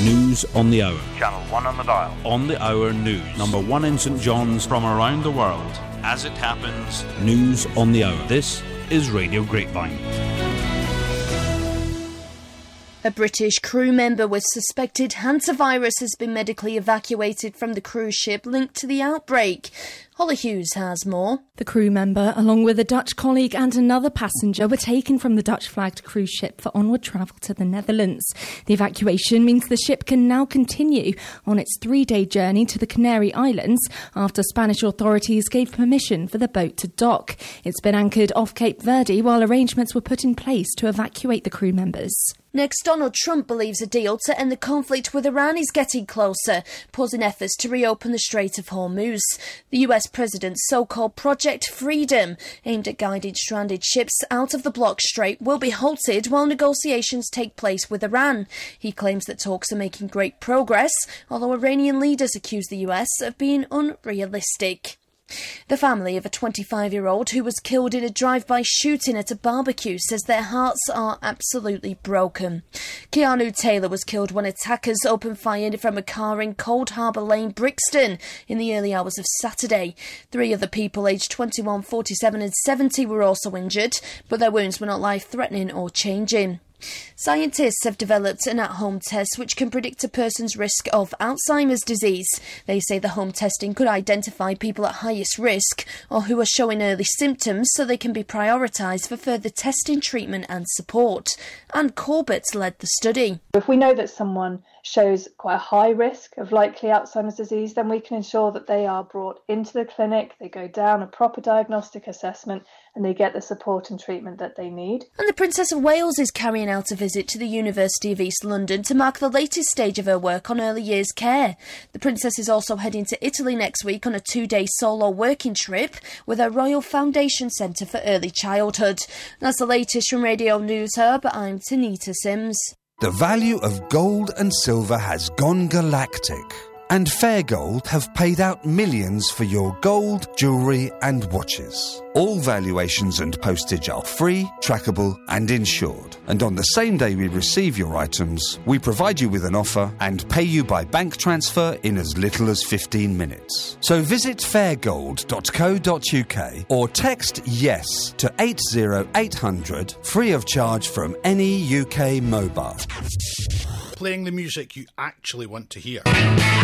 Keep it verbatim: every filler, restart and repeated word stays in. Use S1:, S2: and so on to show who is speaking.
S1: News on the hour.
S2: Channel one on the dial.
S1: On the hour news. Number one in St John's from around the world. As it happens, news on the hour. This is Radio Grapevine.
S3: A British crew member with suspected hantavirus has been medically evacuated from the cruise ship linked to the outbreak. Holly Hughes has more.
S4: The crew member, along with a Dutch colleague and another passenger, were taken from the Dutch-flagged cruise ship for onward travel to the Netherlands. The evacuation means the ship can now continue on its three-day journey to the Canary Islands after Spanish authorities gave permission for the boat to dock. It's been anchored off Cape Verde while arrangements were put in place to evacuate the crew members.
S3: Next, Donald Trump believes a deal to end the conflict with Iran is getting closer, pausing efforts to reopen the Strait of Hormuz. The U S president's so-called Project Freedom, aimed at guiding stranded ships out of the blocked strait, will be halted while negotiations take place with Iran. He claims that talks are making great progress, although Iranian leaders accuse the U S of being unrealistic. The family of a twenty-five-year-old who was killed in a drive-by shooting at a barbecue says their hearts are absolutely broken. Keanu Taylor was killed when attackers opened fire from a car in Cold Harbour Lane, Brixton, in the early hours of Saturday. Three other people aged twenty-one, forty-seven and seventy were also injured, but their wounds were not life-threatening or changing. Scientists have developed an at-home test which can predict a person's risk of Alzheimer's disease. They say the home testing could identify people at highest risk or who are showing early symptoms so they can be prioritised for further testing, treatment and support. Anne Corbett led the study.
S5: If we know that someone shows quite a high risk of likely Alzheimer's disease, then we can ensure that they are brought into the clinic, they go down a proper diagnostic assessment and they get the support and treatment that they need.
S3: And the Princess of Wales is carrying out a visit to the University of East London to mark the latest stage of her work on early years care. The Princess is also heading to Italy next week on a two-day solo working trip with her Royal Foundation Centre for Early Childhood. That's the latest from Radio News Hub. I'm Tanita Sims.
S6: The value of gold and silver has gone galactic, and Fair Gold have paid out millions for your gold, jewellery and watches. All valuations and postage are free, trackable and insured. And on the same day we receive your items, we provide you with an offer and pay you by bank transfer in as little as fifteen minutes. So visit fair gold dot co dot uk or text YES to eight zero eight hundred, free of charge from any U K mobile.
S7: Playing the music you actually want to hear.